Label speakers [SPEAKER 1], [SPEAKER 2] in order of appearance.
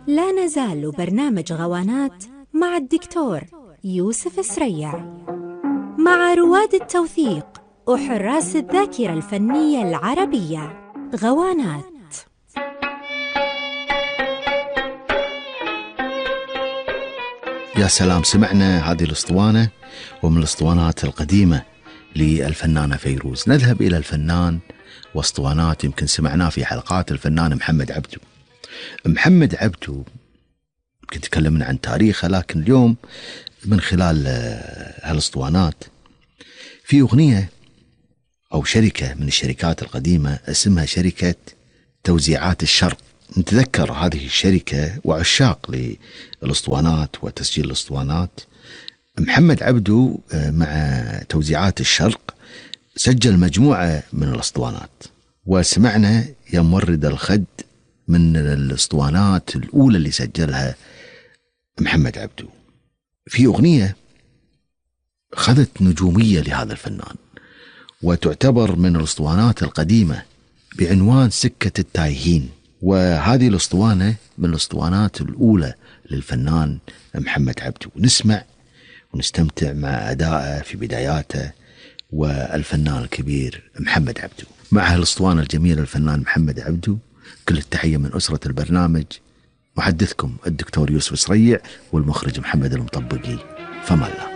[SPEAKER 1] لا نزال برنامج غوانات مع الدكتور يوسف سريع، مع رواد التوثيق وحراس الذاكرة الفنية العربية. غوانات.
[SPEAKER 2] يا سلام، سمعنا هذه الاسطوانة ومن الاسطوانات القديمة للفنانة فيروز. نذهب إلى الفنان واسطوانات يمكن سمعناه في حلقات الفنان محمد عبدو. محمد عبدو يمكن تكلمنا عن تاريخه، لكن اليوم من خلال هالاسطوانات في أغنية أو شركة من الشركات القديمة اسمها شركة توزيعات الشرق. نتذكر هذه الشركة وعشاق للاسطوانات وتسجيل الاسطوانات. محمد عبدو مع توزيعات الشرق سجل مجموعة من الاسطوانات، وسمعنا يا مورد الخد من الاسطوانات الأولى اللي سجلها محمد عبدو. في أغنية خذت نجومية لهذا الفنان وتعتبر من الاسطوانات القديمة بعنوان سكة التايهين، وهذه الاسطوانة من الاسطوانات الأولى للفنان محمد عبدو. نسمع ونستمتع مع أدائه في بداياته والفنان الكبير محمد عبدو. مع هالاسطوانة الجميلة الفنان محمد عبدو كل التحية من أسرة البرنامج، محدثكم الدكتور يوسف سريع والمخرج محمد المطبقي. فما الله.